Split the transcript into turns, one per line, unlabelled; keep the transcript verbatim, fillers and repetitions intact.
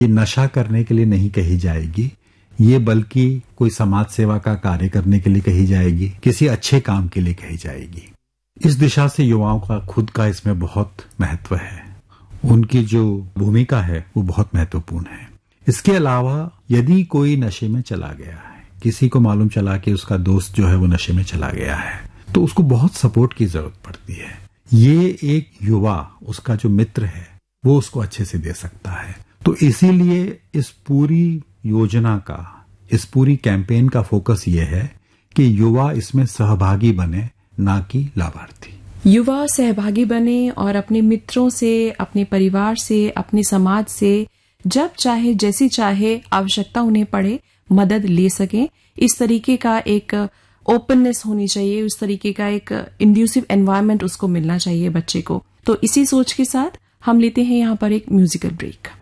ये नशा करने के लिए नहीं कही जाएगी, ये बल्कि कोई समाज सेवा का कार्य करने के लिए कही जाएगी, किसी अच्छे काम के लिए कही जाएगी। इस दिशा से युवाओं का खुद का इसमें बहुत महत्व है, उनकी जो भूमिका है वो बहुत महत्वपूर्ण है। इसके अलावा यदि कोई नशे में चला गया है, किसी को मालूम चला कि उसका दोस्त जो है वो नशे में चला गया है, तो उसको बहुत सपोर्ट की जरूरत पड़ती है। ये एक युवा, उसका जो मित्र है, वो उसको अच्छे से दे सकता है। तो इसीलिए इस पूरी योजना का, इस पूरी कैंपेन का फोकस ये है कि युवा इसमें सहभागी बने, ना कि लाभार्थी।
युवा सहभागी बने और अपने मित्रों से, अपने परिवार से, अपने समाज से जब चाहे, जैसी चाहे आवश्यकता उन्हें पड़े, मदद ले सकें। इस तरीके का एक ओपननेस होनी चाहिए, उस तरीके का एक इंड्यूसिव एनवायरनमेंट उसको मिलना चाहिए बच्चे को। तो इसी सोच के साथ हम लेते हैं यहाँ पर एक म्यूजिकल ब्रेक।